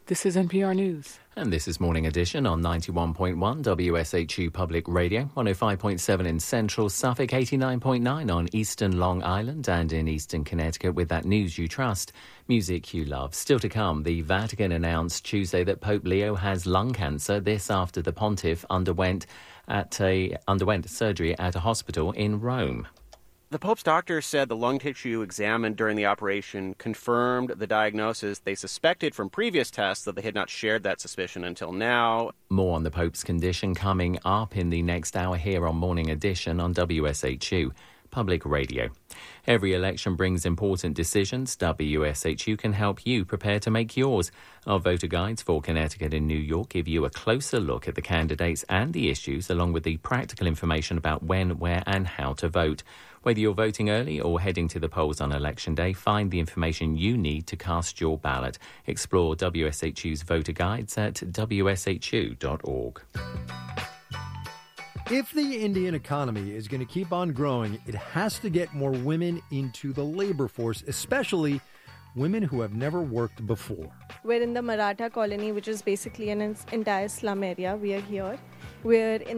This is NPR News. And this is Morning Edition on 91.1 WSHU Public Radio, 105.7 in Central Suffolk, 89.9 on Eastern Long Island and in Eastern Connecticut with that news you trust, music you love. Still to come, the Vatican announced Tuesday that Pope Leo has lung cancer. This after the pontiff underwent surgery at a hospital in Rome. The Pope's doctor said the lung tissue examined during the operation confirmed the diagnosis they suspected from previous tests, though they had not shared that suspicion until now. More on the Pope's condition coming up in the next hour here on Morning Edition on WSHU Public Radio. Every election brings important decisions. WSHU can help you prepare to make yours. Our voter guides for Connecticut and New York give you a closer look at the candidates and the issues, along with the practical information about when, where and how to vote. Whether you're voting early or heading to the polls on Election Day, find the information you need to cast your ballot. Explore WSHU's voter guides at wshu.org. If the Indian economy is going to keep on growing, it has to get more women into the labor force, especially women who have never worked before. We're in the Maratha colony, which is basically an entire slum area. We are here. We're in